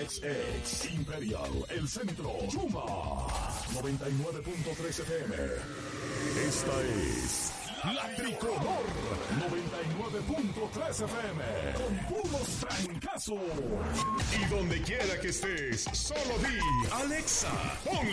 XX Imperial, El Centro, Chuma, 99.3 FM. Esta es La Tricolor, 99.3 FM, con puros trancazos. Y donde quiera que estés, solo di, Alexa, pon